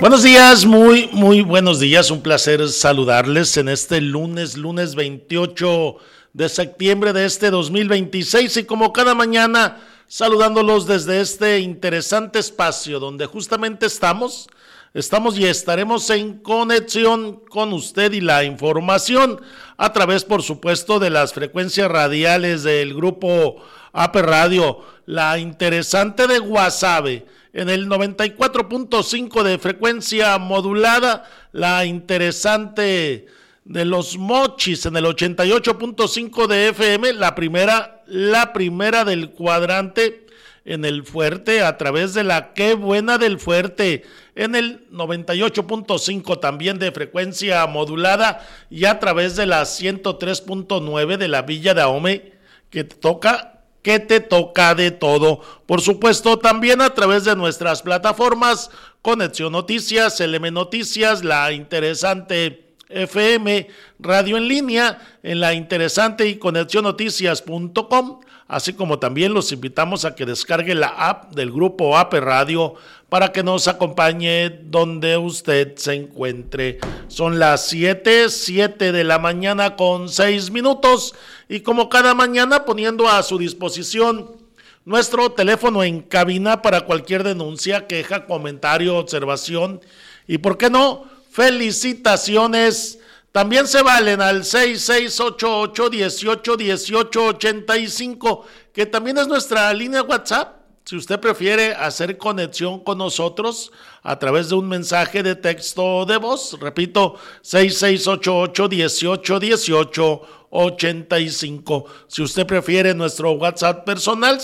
Buenos días, muy buenos días. Un placer saludarles en este lunes 28 de septiembre de este 2026 y como cada mañana saludándolos desde este interesante espacio donde justamente estamos y estaremos en conexión con usted y la información a través, por supuesto, de las frecuencias radiales del grupo AP Radio, la interesante de Guasave, en el 94.5 de frecuencia modulada, la interesante de Los Mochis en el 88.5 de FM, la primera del cuadrante en el Fuerte a través de la Qué Buena del Fuerte en el 98.5 también de frecuencia modulada y a través de la 103.9 de la Villa de Ahome que te toca de todo. Por supuesto, también a través de nuestras plataformas Conexión Noticias, LM Noticias, la interesante FM, Radio en Línea, en la interesante y conexionnoticias.com, así como también los invitamos a que descargue la app del grupo AP Radio para que nos acompañe donde usted se encuentre. Son las 7 de la mañana con 6 minutos y como cada mañana poniendo a su disposición nuestro teléfono en cabina para cualquier denuncia, queja, comentario, observación y, ¿por qué no?, felicitaciones. También se valen al 6688-181885, que también es nuestra línea WhatsApp. Si usted prefiere hacer conexión con nosotros a través de un mensaje de texto de voz, repito, 6688-181885. Si usted prefiere nuestro WhatsApp personal,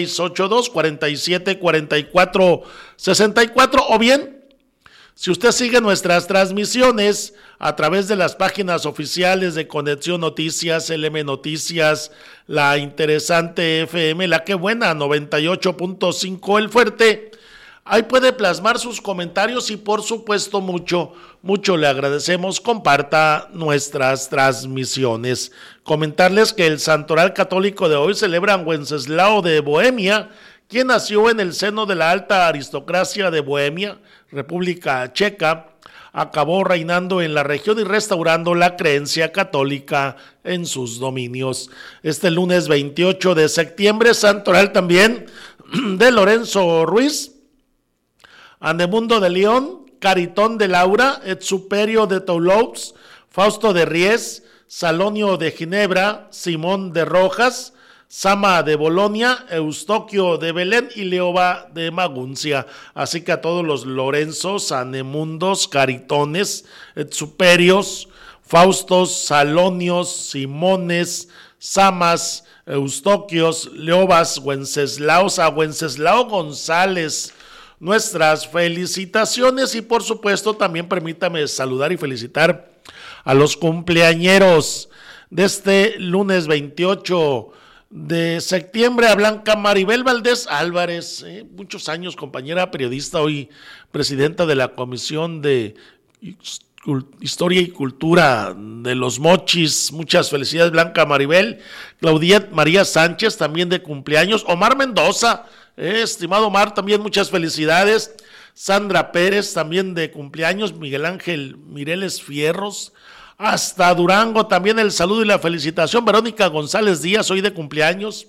6682-474464, o bien, si usted sigue nuestras transmisiones a través de las páginas oficiales de Conexión Noticias, LM Noticias, la interesante FM, la Qué Buena, 98.5 El Fuerte, ahí puede plasmar sus comentarios y por supuesto mucho le agradecemos, comparta nuestras transmisiones. Comentarles que el Santoral Católico de hoy celebra a Wenceslao de Bohemia, quien nació en el seno de la alta aristocracia de Bohemia, República Checa, acabó reinando en la región y restaurando la creencia católica en sus dominios. Este lunes 28 de septiembre, santoral también de Lorenzo Ruiz, Andemundo de León, Caritón de Laura, Etsuperio de Toulouse, Fausto de Ries, Salonio de Ginebra, Simón de Rojas, Sama de Bolonia, Eustoquio de Belén y Leoba de Maguncia. Así que a todos los Lorenzos, Anemundos, Caritones, Superios, Faustos, Salonios, Simones, Samas, Eustoquios, Leobas, Wenceslaos, a Wenceslao González, nuestras felicitaciones y por supuesto también permítame saludar y felicitar a los cumpleañeros de este lunes 28 de septiembre, a Blanca Maribel Valdés Álvarez, muchos años compañera periodista, hoy presidenta de la Comisión de Historia y Cultura de Los Mochis. Muchas felicidades, Blanca Maribel. Claudiet María Sánchez, también de cumpleaños. Omar Mendoza, estimado Omar, también muchas felicidades. Sandra Pérez, también de cumpleaños. Miguel Ángel Mireles Fierros, hasta Durango, también el saludo y la felicitación. Verónica González Díaz, hoy de cumpleaños.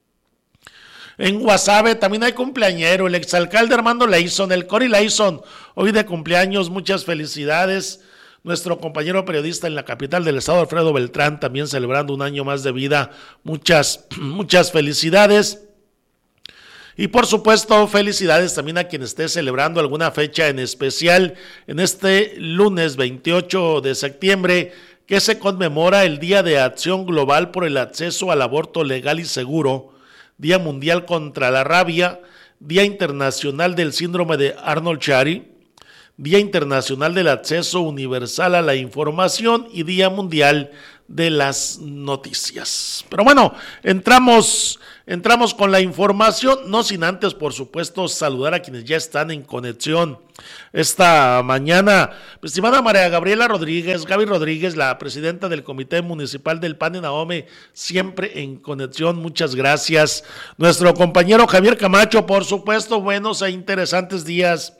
En Guasave también hay cumpleañero, el exalcalde Armando Leison, el Cori Leison, hoy de cumpleaños, muchas felicidades. Nuestro compañero periodista en la capital del estado, Alfredo Beltrán, también celebrando un año más de vida, muchas felicidades. Y por supuesto, felicidades también a quien esté celebrando alguna fecha en especial en este lunes 28 de septiembre, que se conmemora el Día de Acción Global por el Acceso al Aborto Legal y Seguro, Día Mundial contra la Rabia, Día Internacional del Síndrome de Arnold-Chiari, Día Internacional del Acceso Universal a la Información y Día Mundial de las Noticias. Pero bueno, entramos con la información, no sin antes, por supuesto, saludar a quienes ya están en conexión esta mañana. Estimada María Gabriela Rodríguez, Gaby Rodríguez, la presidenta del Comité Municipal del PAN en Ahome, siempre en conexión, muchas gracias. Nuestro compañero Javier Camacho, por supuesto, buenos e interesantes días.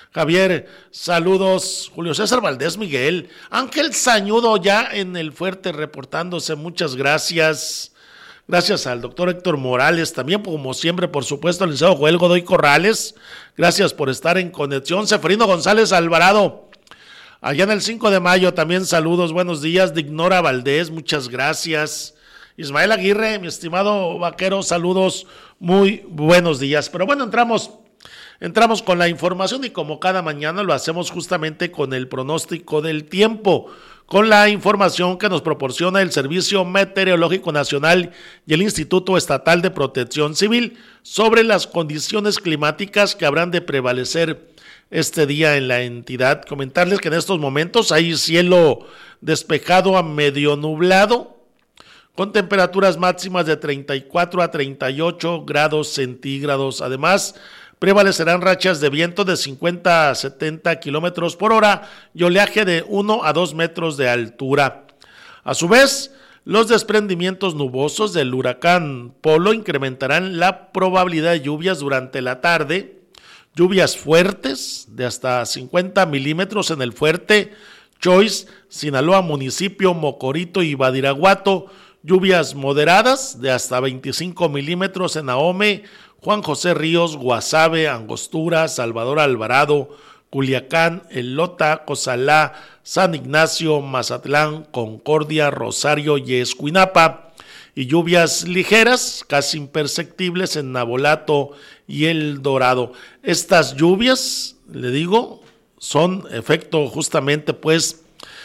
Javier, saludos. Julio César Valdés Miguel. Ángel Sañudo ya en el fuerte reportándose. Muchas gracias. Gracias al doctor Héctor Morales. También, como siempre, por supuesto, al licenciado Joel Godoy Corrales. Gracias por estar en conexión. Seferino González Alvarado. Allá en el 5 de mayo también saludos. Buenos días. Dignora Valdés. Muchas gracias. Ismael Aguirre, mi estimado vaquero, saludos. Muy buenos días. Pero bueno, Entramos con la información y como cada mañana lo hacemos justamente con el pronóstico del tiempo, con la información que nos proporciona el Servicio Meteorológico Nacional y el Instituto Estatal de Protección Civil sobre las condiciones climáticas que habrán de prevalecer este día en la entidad. Comentarles que en estos momentos hay cielo despejado a medio nublado, con temperaturas máximas de 34 a 38 grados centígrados. Además, prevalecerán rachas de viento de 50 a 70 kilómetros por hora y oleaje de 1 a 2 metros de altura. A su vez, los desprendimientos nubosos del huracán Polo incrementarán la probabilidad de lluvias durante la tarde, lluvias fuertes de hasta 50 milímetros en el Fuerte, Choice, Sinaloa, Municipio, Mocorito y Badiraguato, lluvias moderadas de hasta 25 milímetros en Ahome, Juan José Ríos, Guasave, Angostura, Salvador Alvarado, Culiacán, Elota, Cozalá, San Ignacio, Mazatlán, Concordia, Rosario y Escuinapa, y lluvias ligeras, casi imperceptibles en Navolato y El Dorado. Estas lluvias, le digo, son efecto justamente pues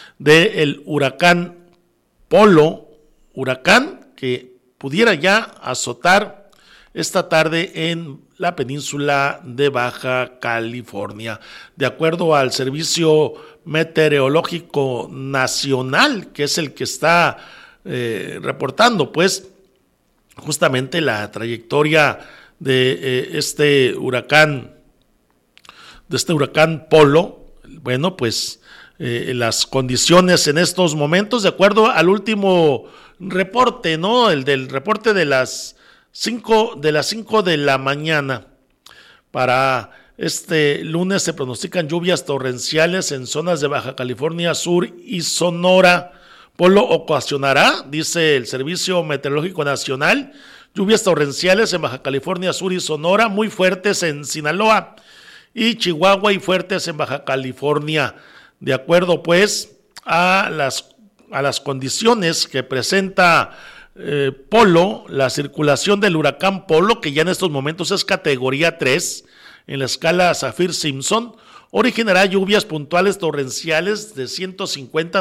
del huracán Polo, huracán que pudiera ya azotar esta tarde en la península de Baja California. De acuerdo al Servicio Meteorológico Nacional, que es el que está reportando pues justamente la trayectoria de este huracán Polo, bueno, pues las condiciones en estos momentos, de acuerdo al último reporte, ¿no? El del reporte de las 5 de la mañana. Para este lunes se pronostican lluvias torrenciales en zonas de Baja California Sur y Sonora. Polo ocasionará, dice el Servicio Meteorológico Nacional, lluvias torrenciales en Baja California Sur y Sonora, muy fuertes en Sinaloa y Chihuahua y fuertes en Baja California. De acuerdo pues a las condiciones que presenta Polo, la circulación del huracán Polo, que ya en estos momentos es categoría 3 en la escala Saffir-Simpson, originará lluvias puntuales torrenciales de 150 a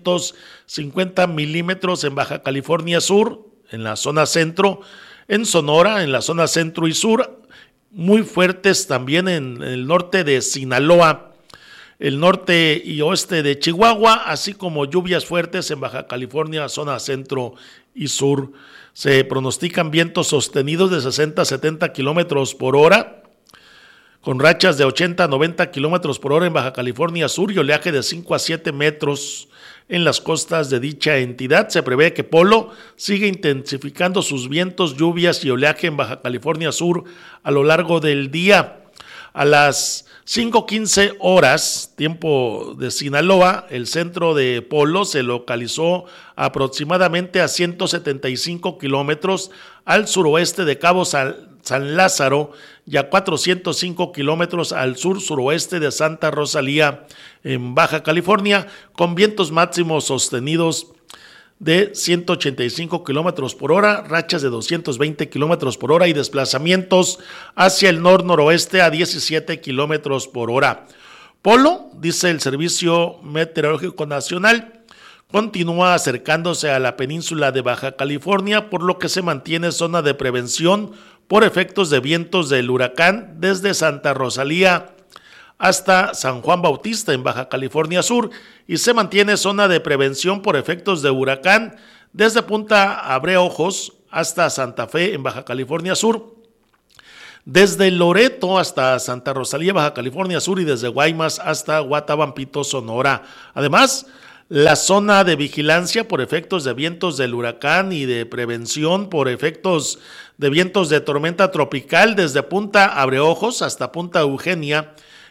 250 milímetros en Baja California Sur, en la zona centro, en Sonora, en la zona centro y sur, muy fuertes también en el norte de Sinaloa, el norte y oeste de Chihuahua, así como lluvias fuertes en Baja California, zona centro y sur. Se pronostican vientos sostenidos de 60 a 70 kilómetros por hora, con rachas de 80 a 90 kilómetros por hora en Baja California Sur y oleaje de 5 a 7 metros en las costas de dicha entidad. Se prevé que Polo sigue intensificando sus vientos, lluvias y oleaje en Baja California Sur a lo largo del día. A las 5:15 horas, tiempo de Sinaloa, el centro de Polo se localizó aproximadamente a 175 kilómetros al suroeste de Cabo San Lázaro y a 405 kilómetros al sur-suroeste de Santa Rosalía, en Baja California, con vientos máximos sostenidos de 185 kilómetros por hora, rachas de 220 kilómetros por hora y desplazamientos hacia el noroeste a 17 kilómetros por hora. Polo, dice el Servicio Meteorológico Nacional, continúa acercándose a la península de Baja California, por lo que se mantiene zona de prevención por efectos de vientos del huracán desde Santa Rosalía hasta San Juan Bautista en Baja California Sur, y se mantiene zona de prevención por efectos de huracán desde Punta Abreojos hasta Santa Fe en Baja California Sur, desde Loreto hasta Santa Rosalía, Baja California Sur, y desde Guaymas hasta Guatabampito, Sonora. Además, la zona de vigilancia por efectos de vientos del huracán y de prevención por efectos de vientos de tormenta tropical desde Punta Abreojos hasta Punta Eugenia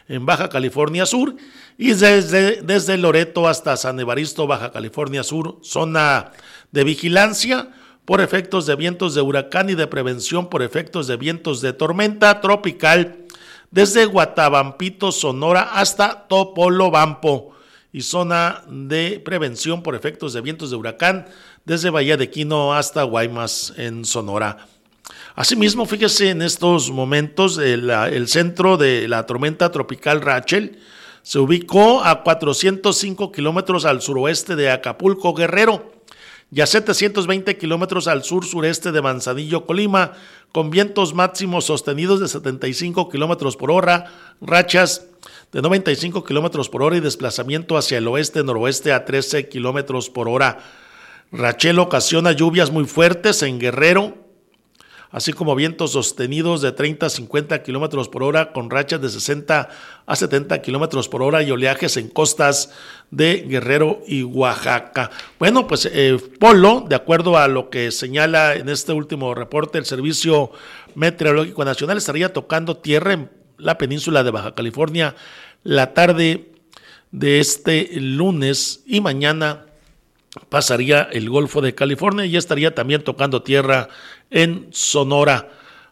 en Baja California Sur, y desde Loreto hasta San Evaristo, Baja California Sur, zona de vigilancia por efectos de vientos de huracán y de prevención por efectos de vientos de tormenta tropical desde Guatabampito, Sonora hasta Topolobampo, y zona de prevención por efectos de vientos de huracán desde Bahía de Quino hasta Guaymas en Sonora. Asimismo, fíjese, en estos momentos el centro de la tormenta tropical Rachel se ubicó a 405 kilómetros al suroeste de Acapulco, Guerrero, y a 720 kilómetros al sur-sureste de Manzanillo, Colima, con vientos máximos sostenidos de 75 kilómetros por hora, rachas de 95 kilómetros por hora y desplazamiento hacia el oeste-noroeste a 13 kilómetros por hora. Rachel ocasiona lluvias muy fuertes en Guerrero, así como vientos sostenidos de 30 a 50 kilómetros por hora con rachas de 60 a 70 kilómetros por hora y oleajes en costas de Guerrero y Oaxaca. Bueno, pues Polo, de acuerdo a lo que señala en este último reporte el Servicio Meteorológico Nacional, estaría tocando tierra en la península de Baja California la tarde de este lunes, y mañana pasaría el Golfo de California y estaría también tocando tierra en Sonora,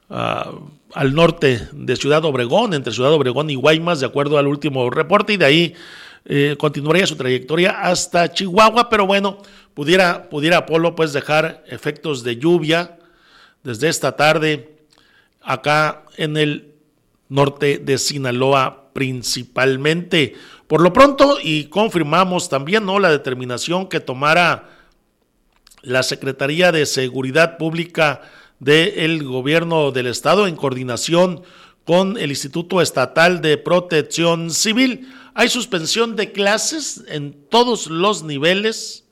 al norte de Ciudad Obregón, entre Ciudad Obregón y Guaymas, de acuerdo al último reporte, y de ahí continuaría su trayectoria hasta Chihuahua, pero bueno, pudiera Polo pues dejar efectos de lluvia desde esta tarde acá en el norte de Sinaloa principalmente. Por lo pronto, y confirmamos también, ¿no?, la determinación que tomara la Secretaría de Seguridad Pública del Gobierno del Estado en coordinación con el Instituto Estatal de Protección Civil. Hay suspensión de clases en todos los niveles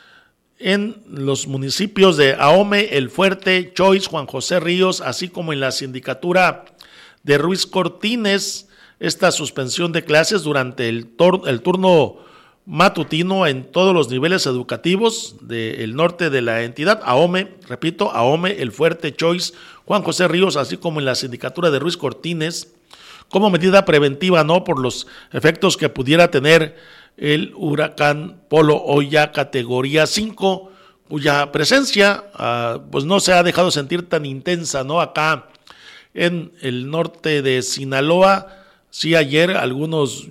en los municipios de Ahome, El Fuerte, Choix, Juan José Ríos, así como en la sindicatura de Ruiz Cortines. Esta suspensión de clases durante el turno matutino en todos los niveles educativos del norte de la entidad, Ahome, repito, Ahome, El Fuerte, Choix, Juan José Ríos, así como en la sindicatura de Ruiz Cortines, como medida preventiva, ¿no?, por los efectos que pudiera tener el huracán Polo, hoy ya categoría 5, cuya presencia pues no se ha dejado sentir tan intensa, ¿no?, acá en el norte de Sinaloa. Sí, ayer algunos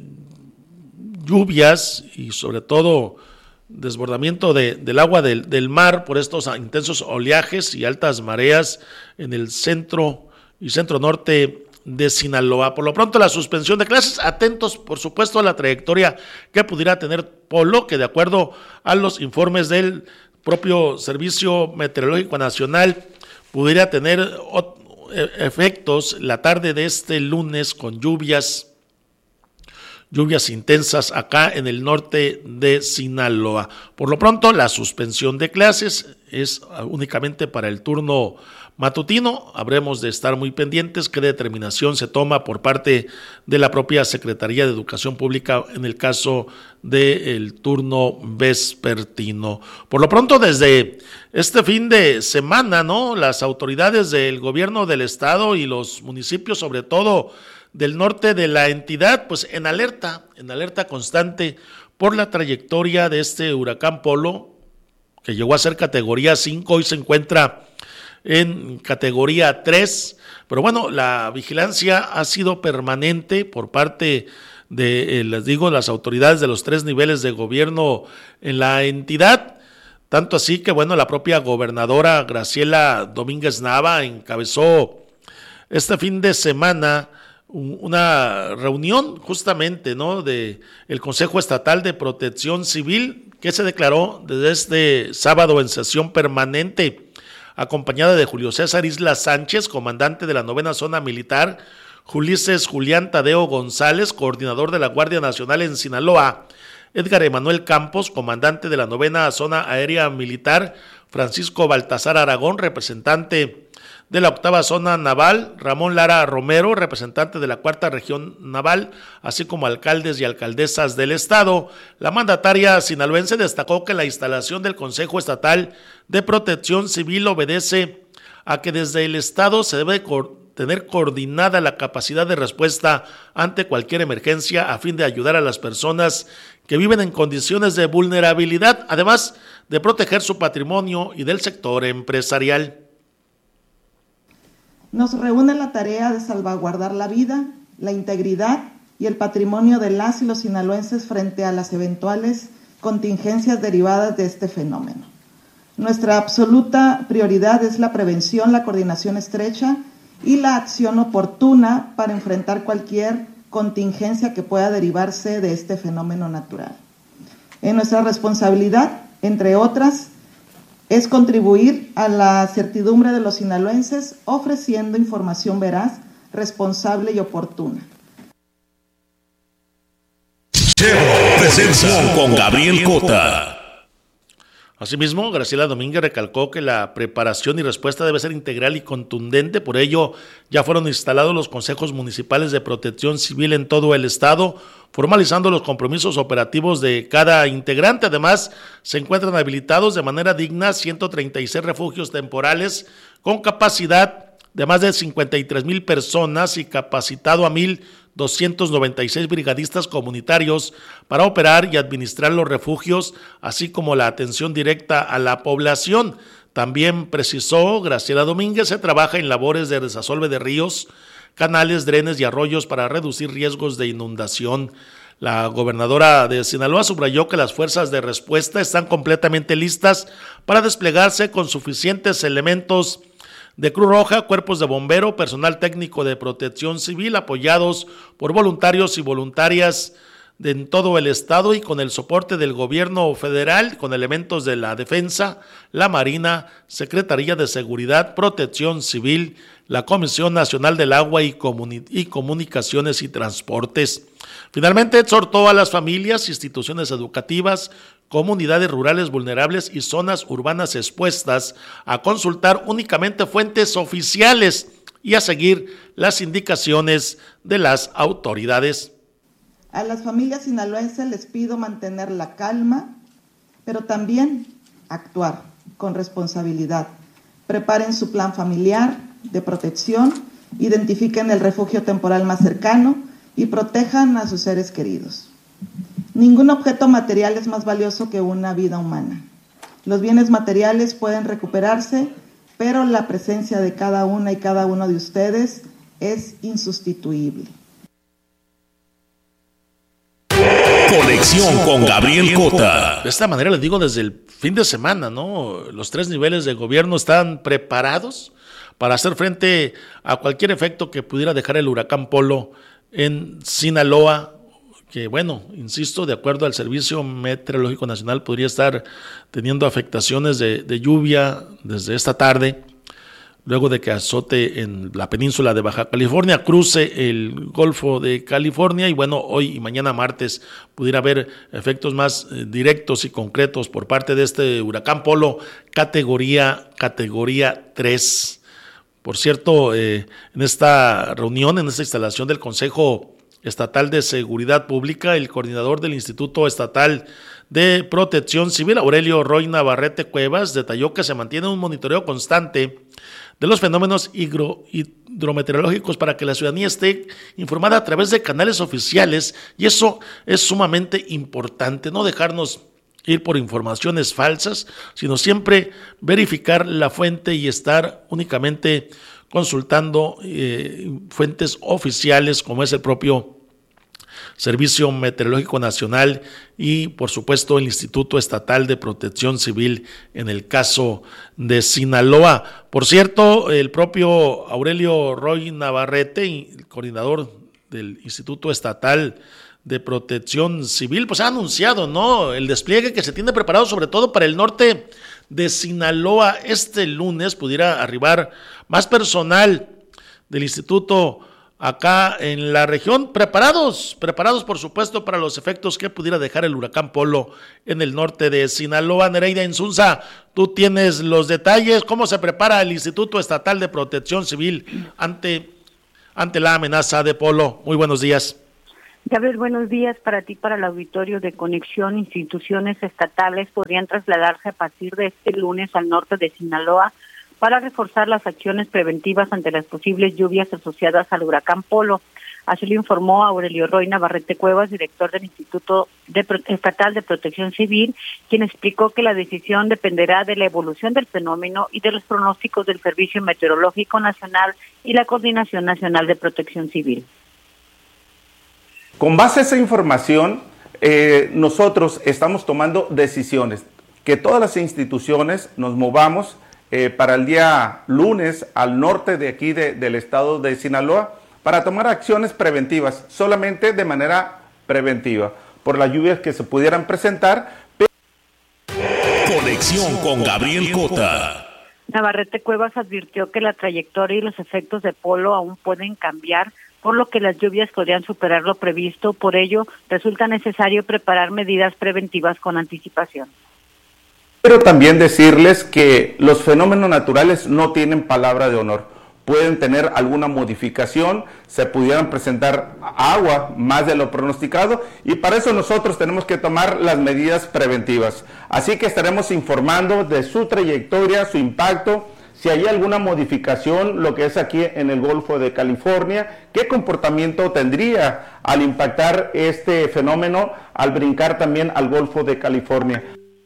lluvias y sobre todo desbordamiento del agua del mar por estos intensos oleajes y altas mareas en el centro y centro norte de Sinaloa. Por lo pronto, la suspensión de clases, atentos por supuesto a la trayectoria que pudiera tener Polo, que de acuerdo a los informes del propio Servicio Meteorológico Nacional pudiera tener efectos la tarde de este lunes con lluvias intensas acá en el norte de Sinaloa. Por lo pronto, la suspensión de clases es únicamente para el turno matutino. Habremos de estar muy pendientes qué determinación se toma por parte de la propia Secretaría de Educación Pública en el caso del turno vespertino. Por lo pronto, desde este fin de semana, ¿no?, las autoridades del gobierno del estado y los municipios, sobre todo del norte de la entidad, pues en alerta constante por la trayectoria de este huracán Polo, que llegó a ser categoría 5, hoy se encuentra en categoría 3, pero bueno, la vigilancia ha sido permanente por parte de, les digo, las autoridades de los 3 niveles de gobierno en la entidad, tanto así que bueno, la propia gobernadora Graciela Domínguez Nava encabezó este fin de semana una reunión justamente, ¿no?, de el Consejo Estatal de Protección Civil, que se declaró desde este sábado en sesión permanente, acompañada de Julio César Isla Sánchez, comandante de la 9ª Zona Militar, Ulises Julián Tadeo González, coordinador de la Guardia Nacional en Sinaloa, Edgar Emanuel Campos, comandante de la 9ª Zona Aérea Militar, Francisco Baltasar Aragón, representante de la 8ª Zona Naval, Ramón Lara Romero, representante de la 4ª Región Naval, así como alcaldes y alcaldesas del estado. La mandataria sinaloense destacó que la instalación del Consejo Estatal de Protección Civil obedece a que desde el estado se debe tener coordinada la capacidad de respuesta ante cualquier emergencia a fin de ayudar a las personas que viven en condiciones de vulnerabilidad, además de proteger su patrimonio y del sector empresarial. Nos reúne la tarea de salvaguardar la vida, la integridad y el patrimonio de las y los sinaloenses frente a las eventuales contingencias derivadas de este fenómeno. Nuestra absoluta prioridad es la prevención, la coordinación estrecha y la acción oportuna para enfrentar cualquier contingencia que pueda derivarse de este fenómeno natural. Nuestra responsabilidad, entre otras, es contribuir a la certidumbre de los sinaloenses ofreciendo información veraz, responsable y oportuna. Presencia con Gabriel Cota. Asimismo, Graciela Domínguez recalcó que la preparación y respuesta debe ser integral y contundente, por ello ya fueron instalados los consejos municipales de protección civil en todo el estado, formalizando los compromisos operativos de cada integrante. Además, se encuentran habilitados de manera digna 136 refugios temporales con capacidad de más de 53,000 personas y capacitado a 1,296 brigadistas comunitarios para operar y administrar los refugios, así como la atención directa a la población. También precisó Graciela Domínguez, se trabaja en labores de desasolve de ríos, canales, drenes y arroyos para reducir riesgos de inundación. La gobernadora de Sinaloa subrayó que las fuerzas de respuesta están completamente listas para desplegarse con suficientes elementos de Cruz Roja, cuerpos de bombero, personal técnico de protección civil, apoyados por voluntarios y voluntarias en todo el estado y con el soporte del gobierno federal, con elementos de la Defensa, la Marina, Secretaría de Seguridad, Protección Civil, la Comisión Nacional del Agua y Comunicaciones y Transportes. Finalmente, exhortó a las familias, instituciones educativas, comunidades rurales vulnerables y zonas urbanas expuestas a consultar únicamente fuentes oficiales y a seguir las indicaciones de las autoridades. A las familias sinaloenses les pido mantener la calma, pero también actuar con responsabilidad. Preparen su plan familiar de protección, identifiquen el refugio temporal más cercano y protejan a sus seres queridos. Ningún objeto material es más valioso que una vida humana. Los bienes materiales pueden recuperarse, pero la presencia de cada una y cada uno de ustedes es insustituible. Conexión con Gabriel Cota. De esta manera les digo desde el fin de semana, ¿no? Los 3 niveles de gobierno están preparados para hacer frente a cualquier efecto que pudiera dejar el huracán Polo en Sinaloa, que bueno, insisto, de acuerdo al Servicio Meteorológico Nacional, podría estar teniendo afectaciones de lluvia desde esta tarde, luego de que azote en la península de Baja California, cruce el Golfo de California y bueno, hoy y mañana martes pudiera haber efectos más directos y concretos por parte de este huracán Polo categoría 3. Por cierto, en esta reunión, en esta instalación del Consejo Estatal de Seguridad Pública, el coordinador del Instituto Estatal de Protección Civil, Aurelio Roy Navarrete Cuevas, detalló que se mantiene un monitoreo constante de los fenómenos hidrometeorológicos para que la ciudadanía esté informada a través de canales oficiales, y eso es sumamente importante, no dejarnos ir por informaciones falsas, sino siempre verificar la fuente y estar únicamente consultando fuentes oficiales como es el propio Servicio Meteorológico Nacional y por supuesto el Instituto Estatal de Protección Civil en el caso de Sinaloa. Por cierto, el propio Aurelio Roy Navarrete, el coordinador del Instituto Estatal de Protección Civil, pues ha anunciado, ¿no?, el despliegue que se tiene preparado sobre todo para el norte de Sinaloa. Este lunes pudiera arribar más personal del instituto acá en la región, preparados por supuesto para los efectos que pudiera dejar el huracán Polo en el norte de Sinaloa. Nereida Insunza, tú tienes los detalles, ¿cómo se prepara el Instituto Estatal de Protección Civil ante la amenaza de Polo? Muy buenos días. Gabriel, buenos días para ti, para el auditorio de Conexión. Instituciones estatales podrían trasladarse a partir de este lunes al norte de Sinaloa para reforzar las acciones preventivas ante las posibles lluvias asociadas al huracán Polo. Así lo informó Aurelio Roy Navarrete Cuevas, director del Instituto Estatal de Protección Civil, quien explicó que la decisión dependerá de la evolución del fenómeno y de los pronósticos del Servicio Meteorológico Nacional y la Coordinación Nacional de Protección Civil. Con base a esa información, nosotros estamos tomando decisiones, que todas las instituciones nos movamos para el día lunes al norte de aquí del estado de Sinaloa, para tomar acciones preventivas, solamente de manera preventiva, por las lluvias que se pudieran presentar. Conexión con Gabriel Cota. Navarrete Cuevas advirtió que la trayectoria y los efectos de Polo aún pueden cambiar, por lo que las lluvias podrían superar lo previsto. Por ello, resulta necesario preparar medidas preventivas con anticipación. Pero también decirles que los fenómenos naturales no tienen palabra de honor. Pueden tener alguna modificación, se pudieran presentar agua más de lo pronosticado, y para eso nosotros tenemos que tomar las medidas preventivas. Así que estaremos informando de su trayectoria, su impacto, si hay alguna modificación, lo que es aquí en el Golfo de California, qué comportamiento tendría al impactar este fenómeno, al brincar también al Golfo de California.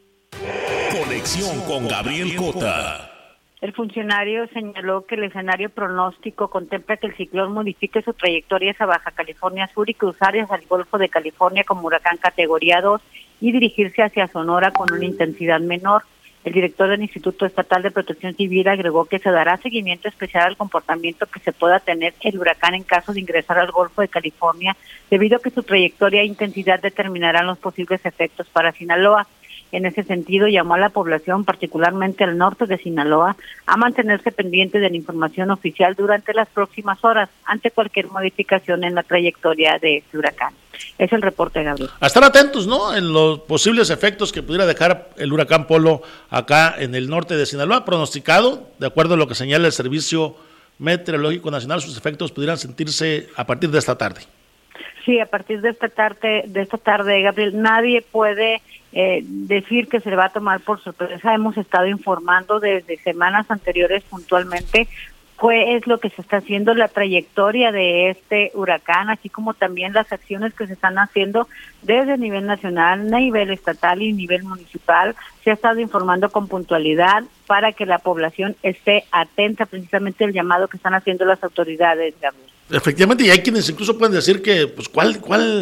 Conexión con Gabriel Cota. El funcionario señaló que el escenario pronóstico contempla que el ciclón modifique su trayectoria hacia Baja California Sur y cruzar hacia el Golfo de California como huracán categoría 2 y dirigirse hacia Sonora con una intensidad menor. El director del Instituto Estatal de Protección Civil agregó que se dará seguimiento especial al comportamiento que se pueda tener el huracán en caso de ingresar al Golfo de California, debido a que su trayectoria e intensidad determinarán los posibles efectos para Sinaloa. En ese sentido, llamó a la población, particularmente al norte de Sinaloa, a mantenerse pendiente de la información oficial durante las próximas horas ante cualquier modificación en la trayectoria de este huracán. Es el reporte, Gabriel. A estar atentos, ¿no?, en los posibles efectos que pudiera dejar el huracán Polo acá en el norte de Sinaloa. Pronosticado, de acuerdo a lo que señala el Servicio Meteorológico Nacional, sus efectos pudieran sentirse a partir de esta tarde. Sí, a partir de esta tarde, Gabriel, nadie puede decir que se le va a tomar por sorpresa. Hemos estado informando desde semanas anteriores puntualmente qué es lo que se está haciendo, la trayectoria de este huracán, así como también las acciones que se están haciendo desde el nivel nacional, nivel estatal y nivel municipal. Se ha estado informando con puntualidad para que la población esté atenta precisamente al llamado que están haciendo las autoridades, Gabriel. Efectivamente, y hay quienes incluso pueden decir que, pues, ¿cuál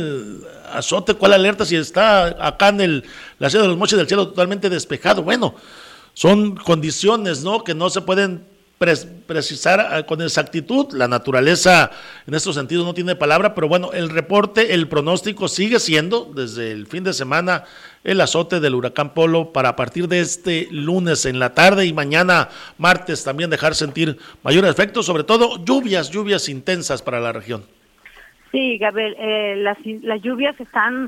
azote, cuál alerta si está acá en la Sierra de los Mochis del cielo totalmente despejado? Bueno, son condiciones, ¿no?, que no se pueden precisar con exactitud. La naturaleza en estos sentidos no tiene palabra, pero bueno, el reporte, el pronóstico sigue siendo desde el fin de semana el azote del huracán Polo para a partir de este lunes en la tarde y mañana martes también dejar sentir mayores efectos, sobre todo lluvias intensas para la región. Sí, Gabriel, las lluvias están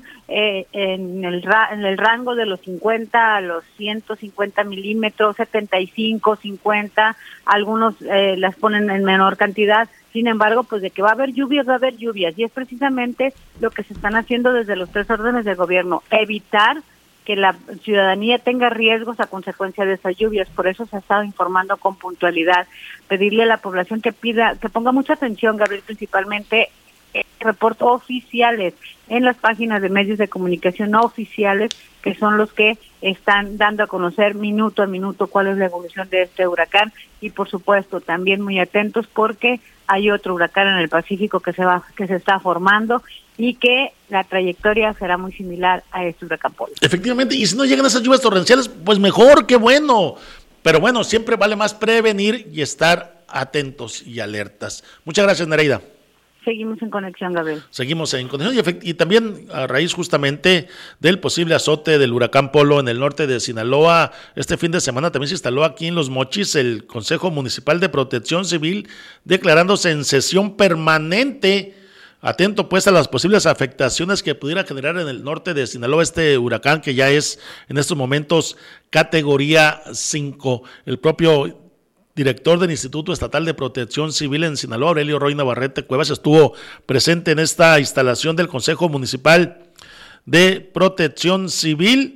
en el rango de los 50 a los 150 milímetros, 75, 50, algunos las ponen en menor cantidad. Sin embargo, pues de que va a haber lluvias, y es precisamente lo que se están haciendo desde los 3 órdenes de gobierno, evitar que la ciudadanía tenga riesgos a consecuencia de esas lluvias. Por eso se ha estado informando con puntualidad, pedirle a la población que ponga mucha atención, Gabriel, principalmente reportes oficiales en las páginas de medios de comunicación no oficiales, que son los que están dando a conocer minuto a minuto cuál es la evolución de este huracán, y por supuesto también muy atentos porque hay otro huracán en el Pacífico que se está formando y que la trayectoria será muy similar a este huracán Polo. Efectivamente, y si no llegan esas lluvias torrenciales, pues mejor, qué bueno. Pero bueno, siempre vale más prevenir y estar atentos y alertas. Muchas gracias, Nereida. Seguimos en conexión, Gabriel. Seguimos en conexión y también a raíz justamente del posible azote del huracán Polo en el norte de Sinaloa. Este fin de semana también se instaló aquí en Los Mochis el Consejo Municipal de Protección Civil, declarándose en sesión permanente, atento pues a las posibles afectaciones que pudiera generar en el norte de Sinaloa este huracán, que ya es en estos momentos categoría 5. El propio director del Instituto Estatal de Protección Civil en Sinaloa, Aurelio Roy Navarrete Cuevas, estuvo presente en esta instalación del Consejo Municipal de Protección Civil,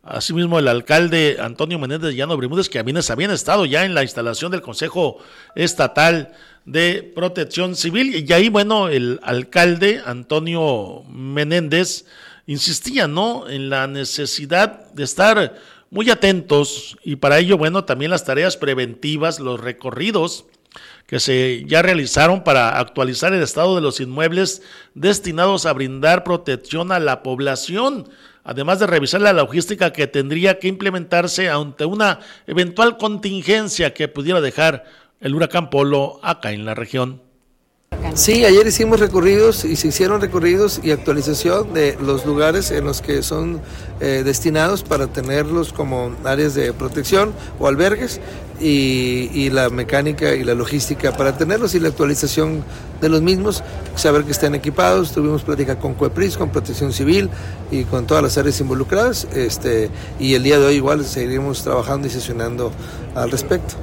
Asimismo, el alcalde Antonio Menéndez de Llano Bermúdez, que habían estado ya en la instalación del Consejo Estatal de Protección Civil. Y ahí, bueno, el alcalde Antonio Menéndez insistía, ¿no?, en la necesidad de estar muy atentos, y para ello, bueno, también las tareas preventivas, los recorridos que se ya realizaron para actualizar el estado de los inmuebles destinados a brindar protección a la población, además de revisar la logística que tendría que implementarse ante una eventual contingencia que pudiera dejar el huracán Polo acá en la región. Sí, ayer hicimos recorridos y se hicieron recorridos y actualización de los lugares en los que son destinados para tenerlos como áreas de protección o albergues, y la mecánica y la logística para tenerlos y la actualización de los mismos, saber que estén equipados. Tuvimos plática con COEPRIS, con Protección Civil y con todas las áreas involucradas, y el día de hoy igual seguiremos trabajando y sesionando al respecto.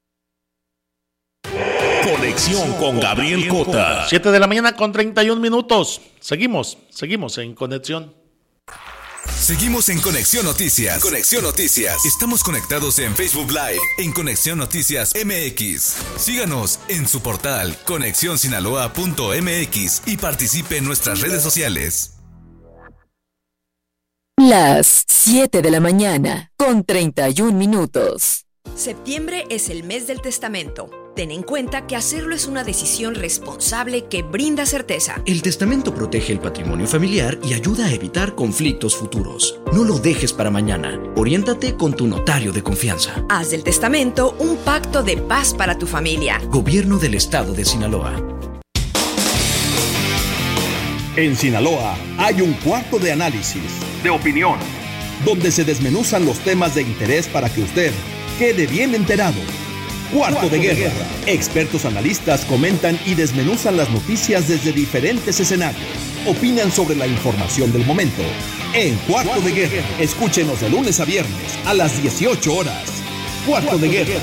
Conexión con Gabriel Cota. 7 de la mañana con 31 minutos. Seguimos en Conexión. Seguimos en Conexión Noticias. Conexión Noticias. Estamos conectados en Facebook Live en Conexión Noticias MX. Síganos en su portal conexionsinaloa.mx y participe en nuestras redes sociales. Las 7 de la mañana con 31 minutos. Septiembre es el mes del testamento. Ten en cuenta que hacerlo es una decisión responsable que brinda certeza. El testamento protege el patrimonio familiar y ayuda a evitar conflictos futuros. No lo dejes para mañana. Oriéntate con tu notario de confianza. Haz del testamento un pacto de paz para tu familia. Gobierno del Estado de Sinaloa. En Sinaloa hay un cuarto de análisis, de opinión, donde se desmenuzan los temas de interés para que usted quede bien enterado. Cuarto de Guerra. Expertos analistas comentan y desmenuzan las noticias desde diferentes escenarios. Opinan sobre la información del momento. En Cuarto de Guerra. Escúchenos de lunes a viernes a las 18 horas. Cuarto de Guerra.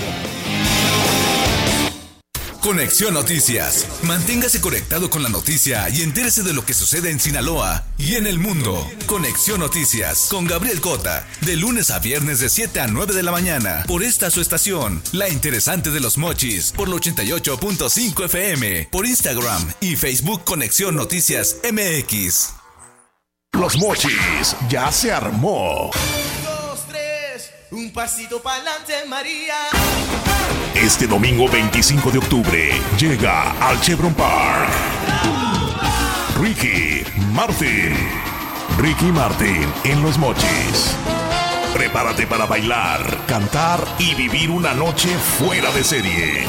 Conexión Noticias. Manténgase conectado con la noticia y entérese de lo que sucede en Sinaloa y en el mundo. Conexión Noticias con Gabriel Cota. De lunes a viernes de 7 a 9 de la mañana. Por esta su estación, La Interesante de los Mochis. Por la 88.5 FM. Por Instagram y Facebook Conexión Noticias MX. Los Mochis ya se armó. 2, 3, un pasito pa'lante, María. Este domingo 25 de octubre llega al Chevron Park Ricky Martin en Los Mochis. Prepárate para bailar, cantar y vivir una noche fuera de serie.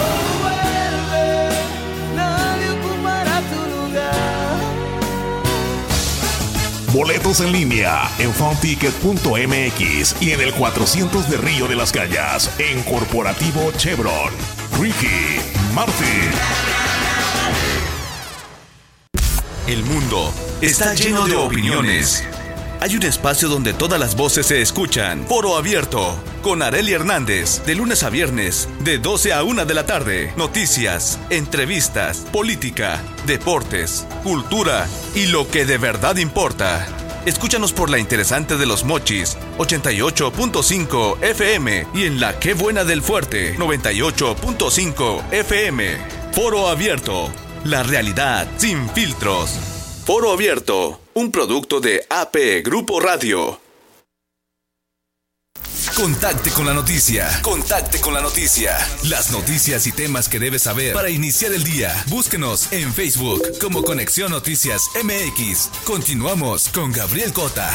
Boletos en línea en funticket.mx y en el 400 de Río de las Cañas en Corporativo Chevron. Ricky Martin. El mundo está lleno de opiniones. Hay un espacio donde todas las voces se escuchan. Foro Abierto, con Arely Hernández, de lunes a viernes, de 12 a 1 de la tarde. Noticias, entrevistas, política, deportes, cultura y lo que de verdad importa. Escúchanos por La Interesante de los Mochis, 88.5 FM y en La Qué Buena del Fuerte, 98.5 FM. Foro Abierto, la realidad sin filtros. Foro Abierto, un producto de AP Grupo Radio. Contacte con la noticia. Contacte con la noticia. Las noticias y temas que debes saber para iniciar el día. Búsquenos en Facebook como Conexión Noticias MX. Continuamos con Gabriel Cota.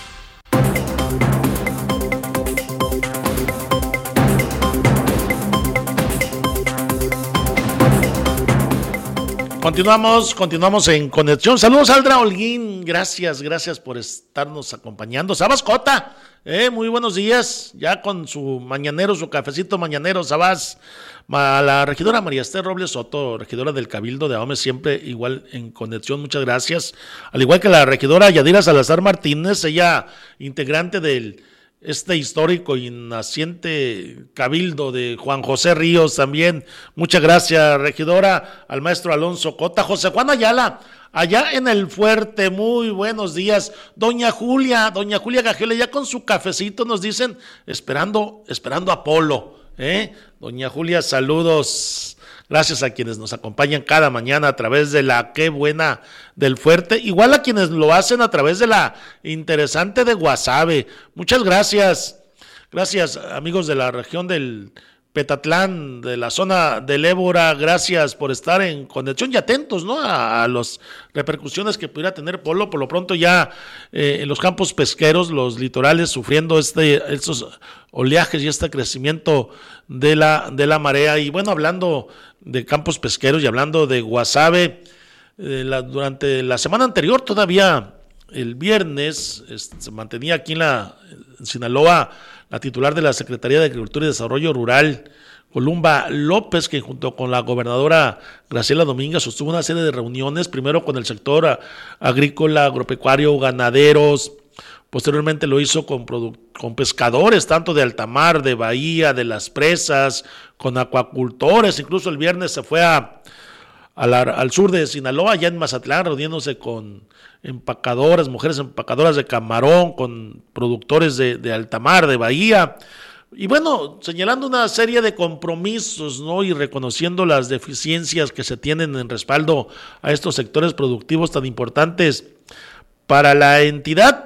Continuamos en Conexión. Saludos, Aldra Holguín. Gracias por estarnos acompañando. Sabas Cota, muy buenos días. Ya con su mañanero, su cafecito mañanero, Sabas. A la regidora María Esther Robles Soto, regidora del Cabildo de Ahome, siempre igual en conexión, muchas gracias. Al igual que la regidora Yadira Salazar Martínez, ella integrante del este histórico y naciente cabildo de Juan José Ríos también. Muchas gracias, regidora, al maestro Alonso Cota. José Juan Ayala, allá en el Fuerte, muy buenos días. Doña Julia Gagiola, ya con su cafecito nos dicen, esperando a Polo, Doña Julia, saludos. Gracias a quienes nos acompañan cada mañana a través de la Qué Buena del Fuerte, igual a quienes lo hacen a través de la interesante de Guasave. Muchas gracias. Gracias, amigos de la región del Petatlán, de la zona del Ébora, gracias por estar en conexión y atentos, ¿no?, a las repercusiones que pudiera tener Polo. Por lo pronto ya en los campos pesqueros, los litorales, sufriendo estos oleajes y este crecimiento de la marea. Y bueno, hablando de campos pesqueros y hablando de Guasave, durante la semana anterior, todavía el viernes, se mantenía aquí en Sinaloa la titular de la Secretaría de Agricultura y Desarrollo Rural, Columba López, que junto con la gobernadora Graciela Domínguez sostuvo una serie de reuniones, primero con el sector agrícola, agropecuario, ganaderos. Posteriormente lo hizo con pescadores, tanto de alta mar, de bahía, de las presas, con acuacultores. Incluso el viernes se fue al sur de Sinaloa, allá en Mazatlán, reuniéndose con empacadoras, mujeres empacadoras de camarón, con productores de alta mar, de bahía. Y bueno, señalando una serie de compromisos, ¿no?, y reconociendo las deficiencias que se tienen en respaldo a estos sectores productivos tan importantes para la entidad.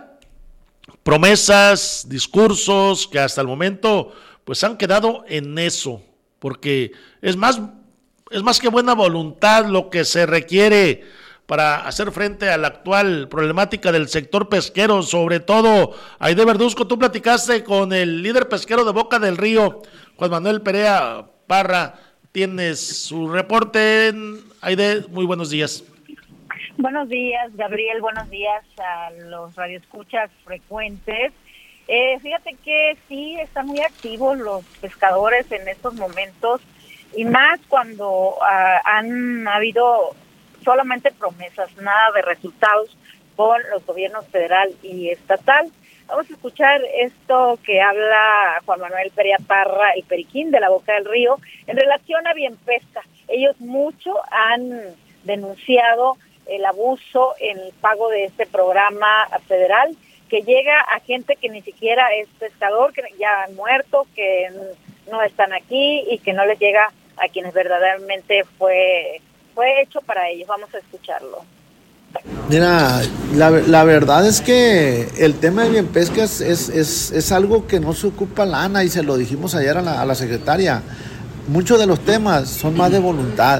Promesas, discursos que hasta el momento pues han quedado en eso, porque es más que buena voluntad lo que se requiere para hacer frente a la actual problemática del sector pesquero. Sobre todo, Aide Verduzco, tú platicaste con el líder pesquero de Boca del Río, Juan Manuel Perea Parra, tienes su reporte. Aide, muy buenos días. Buenos días, Gabriel, buenos días a los radioescuchas frecuentes. Fíjate que sí, están muy activos los pescadores en estos momentos, y más cuando han habido solamente promesas, nada de resultados con los gobiernos federal y estatal. Vamos a escuchar esto que habla Juan Manuel Perea Parra, el Periquín de la Boca del Río, en relación a Bienpesca. Ellos mucho han denunciado el abuso en el pago de este programa federal, que llega a gente que ni siquiera es pescador, que ya han muerto, que no están aquí y que no les llega a quienes verdaderamente fue hecho para ellos. Vamos a escucharlo. Mira, la verdad es que el tema de Bienpesca es algo que no se ocupa lana, y se lo dijimos ayer a la secretaria. Muchos de los temas son más de voluntad.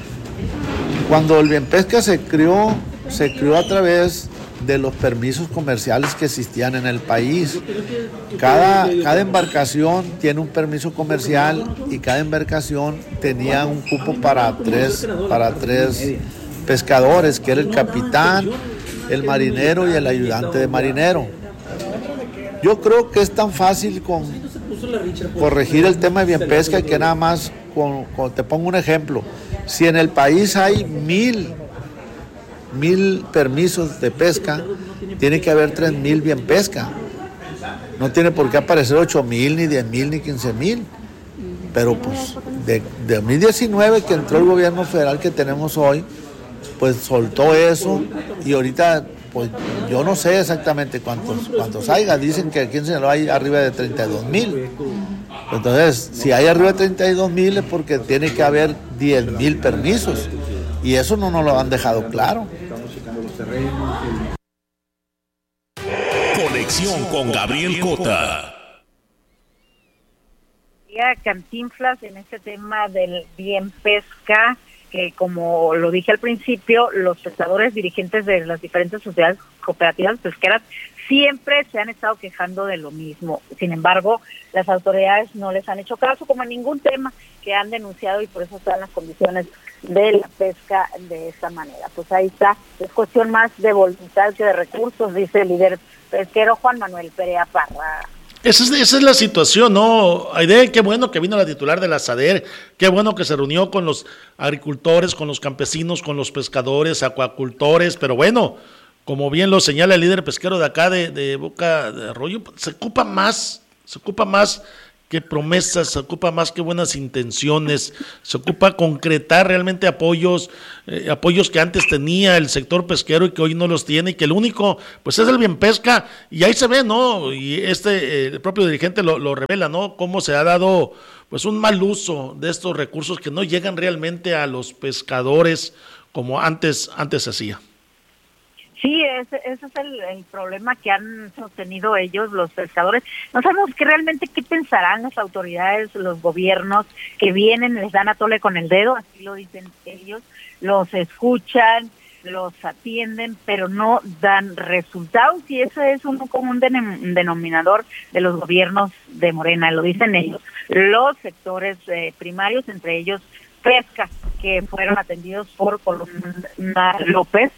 Cuando el Bienpesca se creó a través de los permisos comerciales que existían en el país. Cada embarcación tiene un permiso comercial, y cada embarcación tenía un cupo para tres pescadores, que era el capitán, el marinero y el ayudante de marinero. Yo creo que es tan fácil corregir el tema de Bienpesca que nada más, te pongo un ejemplo. Si en el país hay 1000 permisos de pesca, tiene que haber 3000 Bienpesca. No tiene por qué aparecer 8000, ni 10000, ni 15000. Pero pues de 2019, que entró el gobierno federal que tenemos hoy, pues soltó eso, y ahorita pues yo no sé exactamente cuántos haya. Dicen que aquí en Sinaloa hay arriba de 32,000. Entonces, si hay arriba de 32,000 es porque tiene que haber 10,000 permisos, y eso no nos lo han dejado claro. Conexión con Gabriel Cota. Cantinflas en este tema del Bienpesca, que como lo dije al principio, los pescadores dirigentes de las diferentes sociedades cooperativas pesqueras siempre se han estado quejando de lo mismo. Sin embargo, las autoridades no les han hecho caso, como en ningún tema que han denunciado, y por eso están las condiciones de la pesca de esta manera. Pues ahí está, es cuestión más de voluntad que de recursos, dice el líder pesquero Juan Manuel Perea Parra. Esa es la situación, ¿no? Aide, qué bueno que vino la titular de la SADER, qué bueno que se reunió con los agricultores, con los campesinos, con los pescadores, acuacultores, pero bueno, como bien lo señala el líder pesquero de acá de Boca de Arroyo, se ocupa más que promesas, se ocupa más que buenas intenciones, se ocupa concretar realmente apoyos que antes tenía el sector pesquero y que hoy no los tiene, y que el único pues es el Bien Pesca, y ahí se ve, ¿no? Y el propio dirigente lo revela, ¿no? Cómo se ha dado pues un mal uso de estos recursos que no llegan realmente a los pescadores como antes se hacía. Sí, ese es el problema que han sostenido ellos, los pescadores. No sabemos realmente qué pensarán las autoridades, los gobiernos que vienen, les dan a tole con el dedo, así lo dicen ellos, los escuchan, los atienden, pero no dan resultados, y ese es un común denominador de los gobiernos de Morena, lo dicen ellos. Los sectores primarios, entre ellos pesca, que fueron atendidos por Columna López,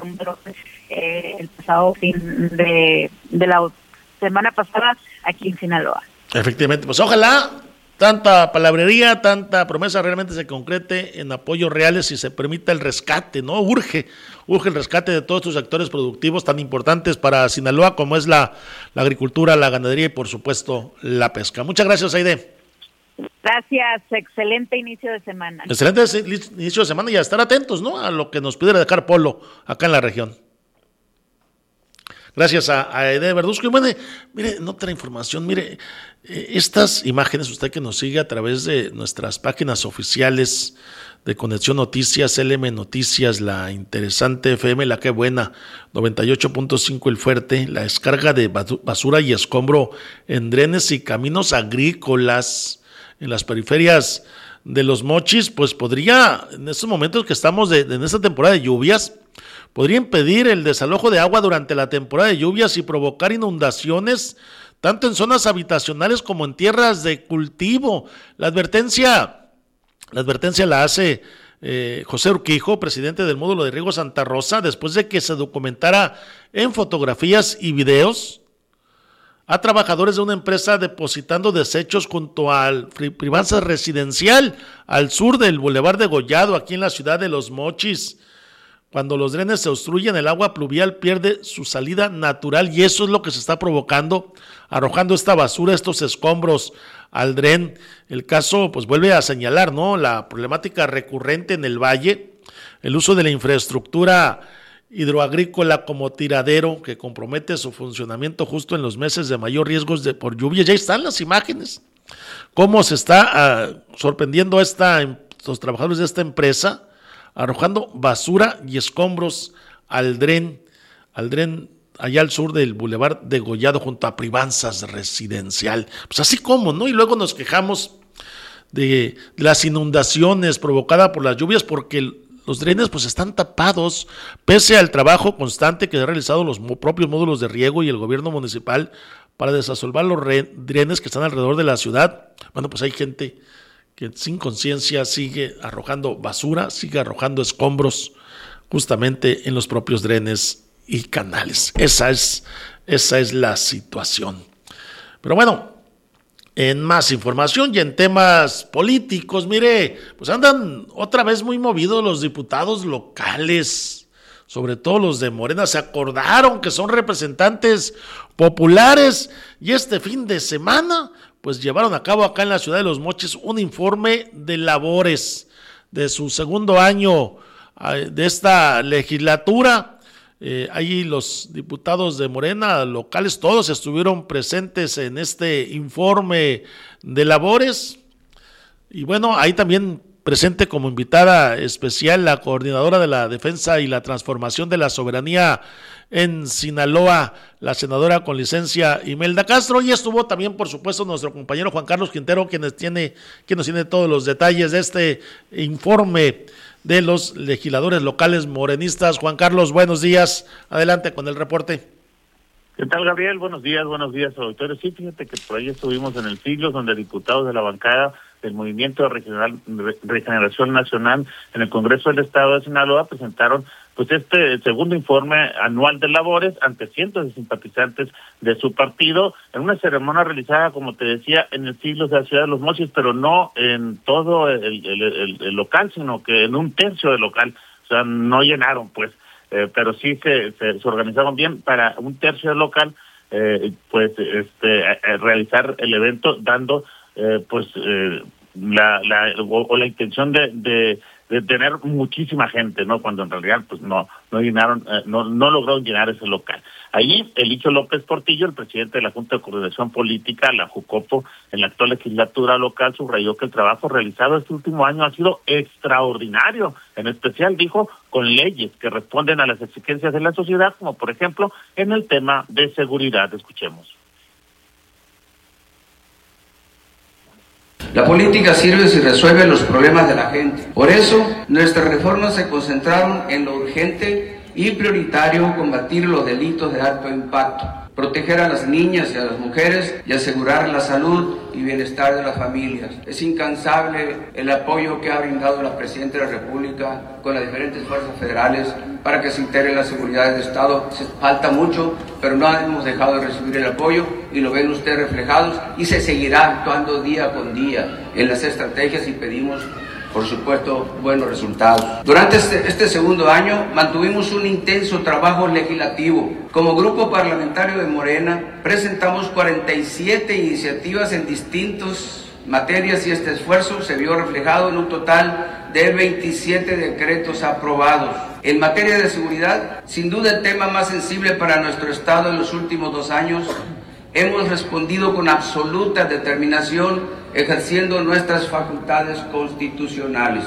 el pasado fin de la semana pasada aquí en Sinaloa. Efectivamente, pues ojalá tanta palabrería, tanta promesa realmente se concrete en apoyos reales y se permita el rescate, ¿no? Urge el rescate de todos estos sectores productivos tan importantes para Sinaloa como es la agricultura, la ganadería y por supuesto la pesca. Muchas gracias, Aide. Gracias, excelente inicio de semana. Excelente inicio de semana y a estar atentos, ¿no? A lo que nos pudiera dejar Polo acá en la región. Gracias a Aide Verduzco. Y bueno, mire, en otra información, mire, estas imágenes, usted que nos sigue a través de nuestras páginas oficiales de Conexión Noticias, LM Noticias, la interesante FM, la que buena, 98.5 El Fuerte, la descarga de basura y escombro en drenes y caminos agrícolas en las periferias de Los Mochis, pues podría, en estos momentos que estamos en esta temporada de lluvias, podría impedir el desalojo de agua durante la temporada de lluvias y provocar inundaciones, tanto en zonas habitacionales como en tierras de cultivo. La advertencia la hace José Urquijo, presidente del módulo de riego Santa Rosa, después de que se documentara en fotografías y videos a trabajadores de una empresa depositando desechos junto al Privanza Residencial al sur del Boulevard de Gollado, aquí en la ciudad de Los Mochis. Cuando los drenes se obstruyen, el agua pluvial pierde su salida natural y eso es lo que se está provocando, arrojando esta basura, estos escombros al dren. El caso pues vuelve a señalar, ¿no?, la problemática recurrente en el valle, el uso de la infraestructura hidroagrícola como tiradero que compromete su funcionamiento justo en los meses de mayor riesgo por lluvia. Ya están las imágenes, cómo se está sorprendiendo los trabajadores de esta empresa, arrojando basura y escombros al dren allá al sur del Boulevard de Gollado junto a Privanzas Residencial. Pues así como, ¿no? Y luego nos quejamos de las inundaciones provocadas por las lluvias porque los drenes pues están tapados, pese al trabajo constante que han realizado los propios módulos de riego y el gobierno municipal para desasolvar los drenes que están alrededor de la ciudad. Bueno, pues hay gente que sin conciencia sigue arrojando basura, sigue arrojando escombros justamente en los propios drenes y canales. Esa es la situación. Pero bueno, en más información y en temas políticos, mire, pues andan otra vez muy movidos los diputados locales, sobre todo los de Morena. Se acordaron que son representantes populares y este fin de semana pues llevaron a cabo acá en la ciudad de Los Mochis un informe de labores de su segundo año de esta legislatura. Ahí los diputados de Morena locales, todos estuvieron presentes en este informe de labores. Y bueno, ahí también presente como invitada especial la coordinadora de la defensa y la transformación de la soberanía en Sinaloa, la senadora con licencia Imelda Castro, y estuvo también, por supuesto, nuestro compañero Juan Carlos Quintero, quien nos tiene todos los detalles de este informe de los legisladores locales morenistas. Juan Carlos, buenos días, adelante con el reporte. ¿Qué tal, Gabriel? Buenos días, auditores. Sí, fíjate que por ahí estuvimos en el siglo, donde diputados de la bancada del Movimiento de Regeneración Nacional en el Congreso del Estado de Sinaloa presentaron pues este segundo informe anual de labores ante cientos de simpatizantes de su partido en una ceremonia realizada, como te decía, en el siglo de la ciudad de Los Mochis, pero no en todo el local, sino que en un tercio del local. O sea, no llenaron pues pero sí se organizaron bien para un tercio local, realizar el evento dando la intención de tener muchísima gente, ¿no? Cuando en realidad pues no llenaron, no lograron llenar ese local. Allí Eligio López Portillo, el presidente de la Junta de Coordinación Política, la JUCOPO, en la actual legislatura local, subrayó que el trabajo realizado este último año ha sido extraordinario, en especial, dijo, con leyes que responden a las exigencias de la sociedad, como por ejemplo en el tema de seguridad. Escuchemos. La política sirve si resuelve los problemas de la gente. Por eso, nuestras reformas se concentraron en lo urgente y prioritario: combatir los delitos de alto impacto, proteger a las niñas y a las mujeres y asegurar la salud y bienestar de las familias. Es incansable el apoyo que ha brindado la Presidenta de la República con las diferentes fuerzas federales para que se integre la seguridad del Estado. Falta mucho, pero no hemos dejado de recibir el apoyo y lo ven ustedes reflejados, y se seguirá actuando día con día en las estrategias y pedimos, por supuesto, buenos resultados. Durante este segundo año mantuvimos un intenso trabajo legislativo. Como grupo parlamentario de Morena presentamos 47 iniciativas en distintas materias y este esfuerzo se vio reflejado en un total de 27 decretos aprobados. En materia de seguridad, sin duda el tema más sensible para nuestro Estado en los últimos 2 años, hemos respondido con absoluta determinación, ejerciendo nuestras facultades constitucionales.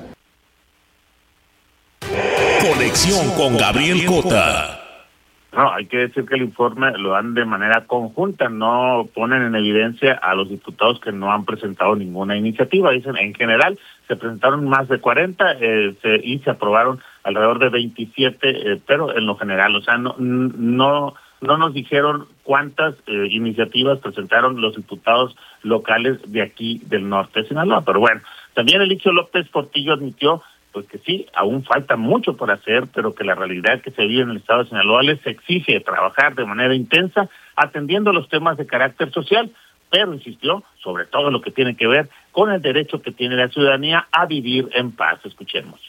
Conexión con Gabriel Cota. No, hay que decir que el informe lo dan de manera conjunta, no ponen en evidencia a los diputados que no han presentado ninguna iniciativa. Dicen, en general, se presentaron más de 40 y se aprobaron alrededor de 27, pero en lo general, o sea, no nos dijeron cuántas iniciativas presentaron los diputados locales de aquí del norte de Sinaloa. Pero bueno, también Eligio López Portillo admitió pues que sí, aún falta mucho por hacer, pero que la realidad que se vive en el estado de Sinaloa les exige trabajar de manera intensa, atendiendo los temas de carácter social, pero insistió sobre todo lo que tiene que ver con el derecho que tiene la ciudadanía a vivir en paz. Escuchemos.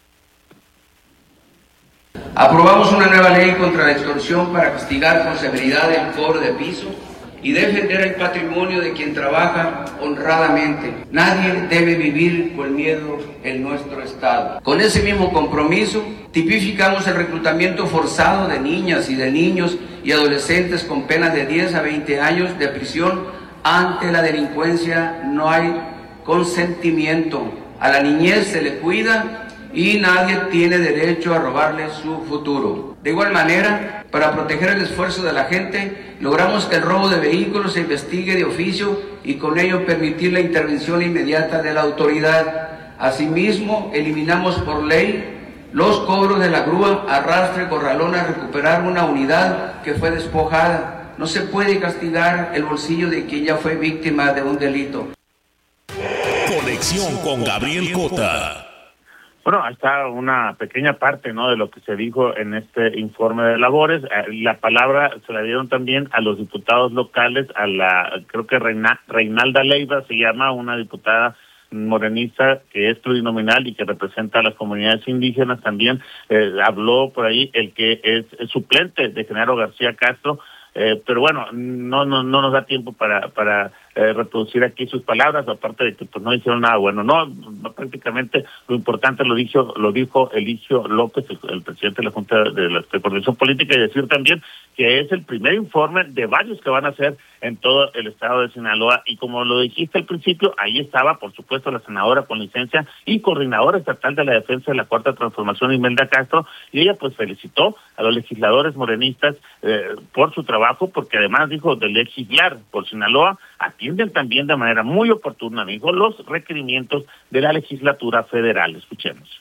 Aprobamos una nueva ley contra la extorsión para castigar con severidad el cobro de piso y defender el patrimonio de quien trabaja honradamente. Nadie debe vivir con miedo en nuestro estado. Con ese mismo compromiso, tipificamos el reclutamiento forzado de niñas y de niños y adolescentes con penas de 10 a 20 años de prisión. Ante la delincuencia no hay consentimiento. A la niñez se le cuida y nadie tiene derecho a robarle su futuro. De igual manera, para proteger el esfuerzo de la gente, logramos que el robo de vehículos se investigue de oficio y con ello permitir la intervención inmediata de la autoridad. Asimismo, eliminamos por ley los cobros de la grúa, arrastre, corralón a recuperar una unidad que fue despojada. No se puede castigar el bolsillo de quien ya fue víctima de un delito. Conexión con Gabriel Cota. Bueno, ahí está una pequeña parte, ¿no?, de lo que se dijo en este informe de labores. La palabra se la dieron también a los diputados locales, creo que Reinalda Leiva se llama, una diputada morenista que es plurinominal y que representa a las comunidades indígenas. También habló por ahí el que es suplente de Genaro García Castro, pero bueno, no nos da tiempo para reproducir aquí sus palabras, aparte de que pues no hicieron nada bueno. No, prácticamente lo importante lo dijo Eligio López, el presidente de la Junta de Coordinación Política, y decir también que es el primer informe de varios que van a hacer en todo el estado de Sinaloa. Y como lo dijiste al principio, ahí estaba, por supuesto, la senadora con licencia y coordinadora estatal de la defensa de la Cuarta Transformación, Imelda Castro, y ella pues felicitó a los legisladores morenistas por su trabajo, porque además dijo de legislar por Sinaloa, atienden también de manera muy oportuna, dijo, los requerimientos de la legislatura federal. Escuchemos.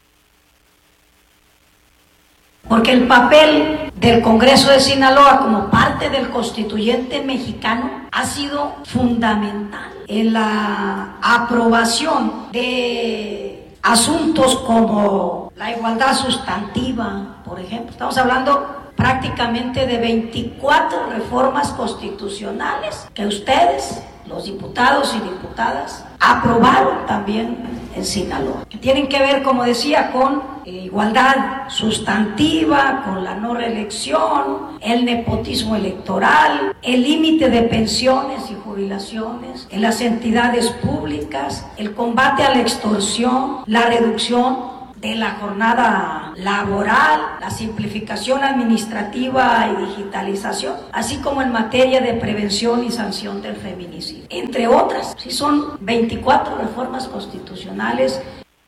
Porque el papel del Congreso de Sinaloa como parte del constituyente mexicano ha sido fundamental en la aprobación de asuntos como la igualdad sustantiva, por ejemplo. Estamos hablando prácticamente de 24 reformas constitucionales que ustedes, los diputados y diputadas, aprobaron también en Sinaloa, que tienen que ver, como decía, con igualdad sustantiva, con la no reelección, el nepotismo electoral, el límite de pensiones y jubilaciones en las entidades públicas, el combate a la extorsión, la reducción de la jornada laboral, la simplificación administrativa y digitalización, así como en materia de prevención y sanción del feminicidio, entre otras. Sí, son 24 reformas constitucionales.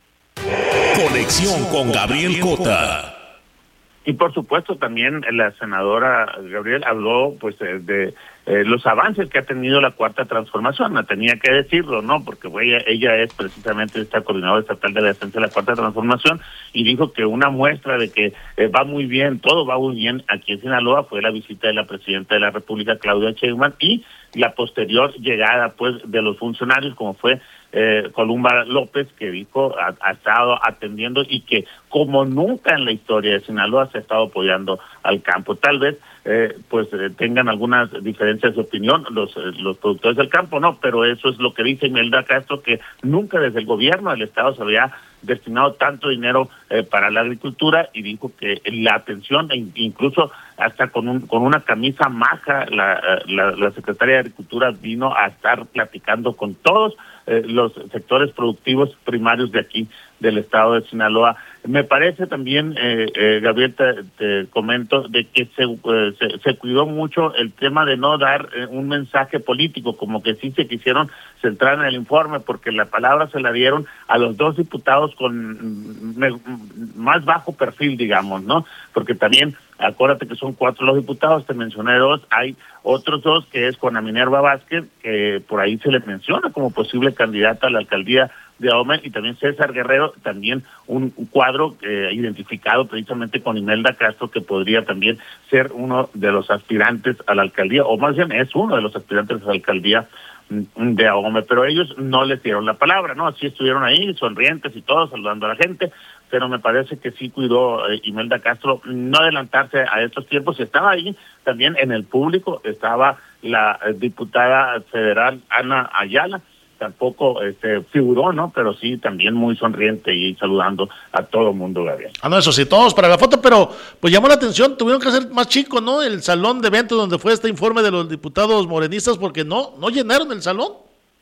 Conexión con Gabriel Cota. Y por supuesto también la senadora Gabriel habló pues de los avances que ha tenido la Cuarta Transformación. No tenía que decirlo, ¿no? Porque ella es precisamente esta coordinadora estatal de la defensa de la Cuarta Transformación, y dijo que una muestra de que va muy bien, todo va muy bien aquí en Sinaloa fue la visita de la presidenta de la República, Claudia Sheinbaum, y la posterior llegada pues de los funcionarios, como fue Columba López, que dijo ha estado atendiendo y que como nunca en la historia de Sinaloa se ha estado apoyando al campo. Tal vez tengan algunas diferencias de opinión los productores del campo, no, pero eso es lo que dice Imelda Castro, que nunca desde el gobierno del estado se había destinado tanto dinero para la agricultura, y dijo que la atención, incluso hasta con una camisa maja, la secretaria de Agricultura vino a estar platicando con todos los sectores productivos primarios de aquí, del estado de Sinaloa. Me parece también, Gabriel, te comento, de que se cuidó mucho el tema de no dar un mensaje político, como que sí se quisieron centrar en el informe, porque la palabra se la dieron a los dos diputados con más bajo perfil, digamos, ¿no? Porque también, acuérdate que son 4 los diputados, te mencioné 2, hay otros 2, que es Juana Minerva Vázquez, que por ahí se le menciona como posible candidata a la alcaldía de Ahome, y también César Guerrero, también un cuadro identificado precisamente con Imelda Castro, que podría también ser uno de los aspirantes a la alcaldía, o más bien es uno de los aspirantes a la alcaldía de Ahome, pero ellos no les dieron la palabra, ¿no? Así estuvieron ahí, sonrientes y todos, saludando a la gente, pero me parece que sí cuidó Imelda Castro no adelantarse a estos tiempos. Y estaba ahí también en el público, estaba la diputada federal Ana Ayala, tampoco figuró, ¿no? Pero sí también muy sonriente y saludando a todo el mundo, Gabriel. No, eso sí, todos para la foto, pero pues llamó la atención, tuvieron que hacer más chico, ¿no? El salón de eventos donde fue este informe de los diputados morenistas, porque no llenaron el salón.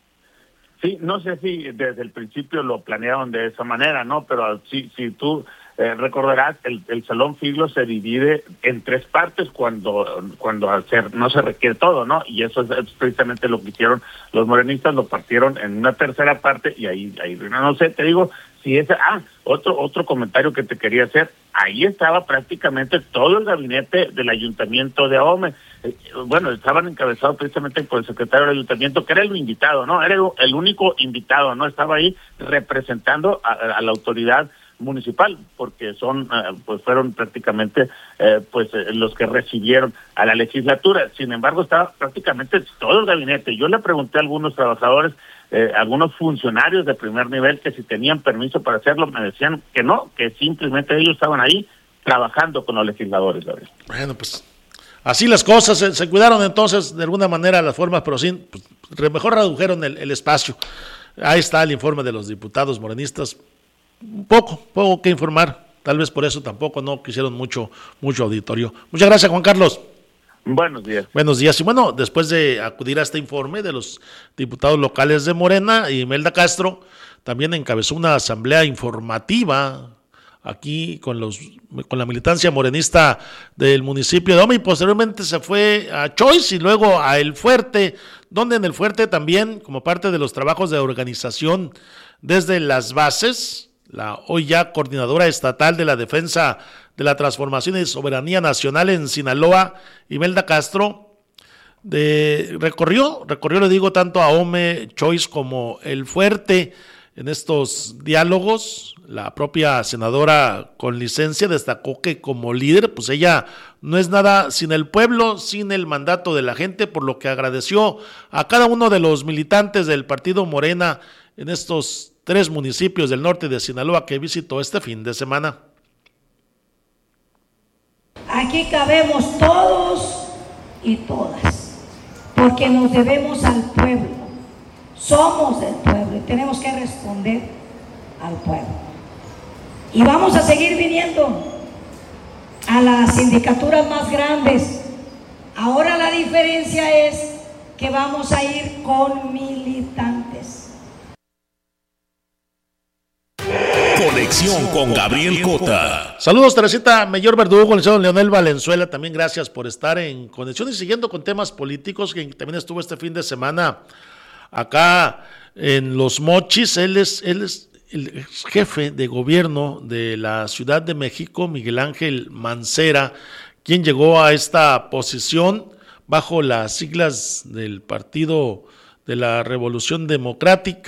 Sí, no sé si desde el principio lo planearon de esa manera, ¿no? Pero si tú recordarás, el Salón Figlo se divide en 3 partes cuando no se requiere todo, ¿no? Y eso es precisamente lo que hicieron los morenistas, lo partieron en una tercera parte, y ahí no sé, te digo, si ese... otro comentario que te quería hacer, ahí estaba prácticamente todo el gabinete del ayuntamiento de Ahome. Bueno, estaban encabezados precisamente por el secretario del ayuntamiento, que era el invitado, ¿no? Era el único invitado, ¿no? Estaba ahí representando a la autoridad municipal, porque fueron prácticamente los que recibieron a la legislatura. Sin embargo, estaba prácticamente todo el gabinete. Yo le pregunté a algunos trabajadores, algunos funcionarios de primer nivel, que si tenían permiso para hacerlo. Me decían que no, que simplemente ellos estaban ahí trabajando con los legisladores, Gabriel. Bueno, pues así las cosas, se cuidaron entonces de alguna manera las formas, pero sí, pues, mejor redujeron el espacio. Ahí está el informe de los diputados morenistas. Poco que informar, tal vez por eso tampoco no quisieron mucho auditorio. Muchas gracias, Juan Carlos. Buenos días. Buenos días. Y bueno, después de acudir a este informe de los diputados locales de Morena, Imelda Castro también encabezó una asamblea informativa aquí con la militancia morenista del municipio de Ahome, y posteriormente se fue a Choix y luego a El Fuerte, donde en El Fuerte también, como parte de los trabajos de organización desde las bases, la hoy ya coordinadora estatal de la defensa de la transformación y soberanía nacional en Sinaloa, Imelda Castro, recorrió, le digo, tanto a Ahome, Choix como El Fuerte. En estos diálogos, la propia senadora con licencia destacó que como líder, pues ella no es nada sin el pueblo, sin el mandato de la gente, por lo que agradeció a cada uno de los militantes del partido Morena en estos 3 municipios del norte de Sinaloa que visitó este fin de semana. Aquí cabemos todos y todas, porque nos debemos al pueblo, somos del pueblo y tenemos que responder al pueblo. Y vamos a seguir viniendo a las sindicaturas más grandes. Ahora la diferencia es que vamos a ir con militantes. Conexión con Gabriel Cota. Saludos, Teresita Mayor Verdugo, el señor Leonel Valenzuela, también gracias por estar en conexión y siguiendo con temas políticos, que también estuvo este fin de semana acá en Los Mochis. Él es el jefe de gobierno de la Ciudad de México, Miguel Ángel Mancera, quien llegó a esta posición bajo las siglas del Partido de la Revolución Democrática.